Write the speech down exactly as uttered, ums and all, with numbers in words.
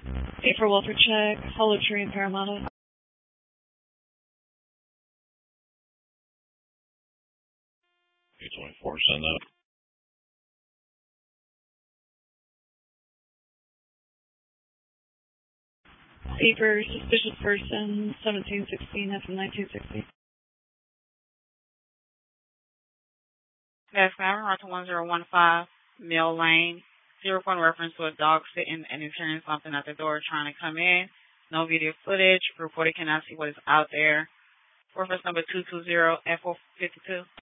eight for welfare check, Hollow Tree and Parramatta. eight twenty-four, send that. eight for suspicious person, seventeen sixteen F from nineteen sixty. Yes, ma'am. Route one zero one five, Mill Lane. Zero point reference to a dog sitting and hearing something at the door trying to come in. No video footage. Reporter cannot see what is out there. Reference number two two zero F four fifty-two.